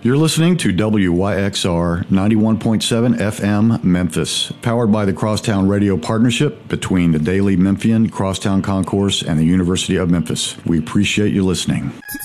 You're listening to WYXR 91.7 FM Memphis, powered by the Crosstown Radio Partnership between the Daily Memphian, Crosstown Concourse, and the University of Memphis. We appreciate you listening.